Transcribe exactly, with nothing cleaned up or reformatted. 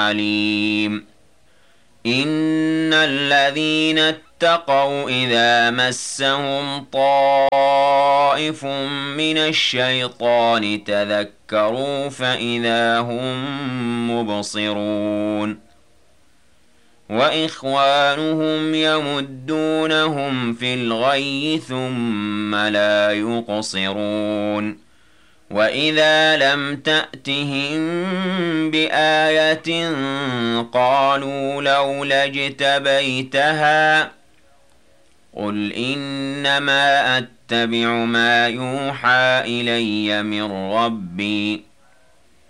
عليم إن الذين اتقوا إذا مسهم طائف من الشيطان تذكروا فإذا هم مبصرون وإخوانهم يمدونهم في الغي ثم لا يقصرون وإذا لم تأتهم بآية قالوا لولا اجتبيتها قل إنما أتبع ما يوحى إلي من ربي